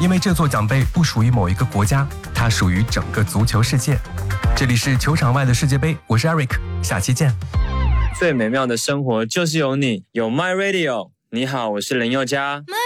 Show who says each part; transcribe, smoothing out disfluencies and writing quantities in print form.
Speaker 1: 因为这座奖杯不属于某一个国家，它属于整个足球世界。这里是球场外的世界杯，我是 Eric， 下期见。
Speaker 2: 最美妙的生活就是有你，有 My Radio。你好，我是林宥嘉。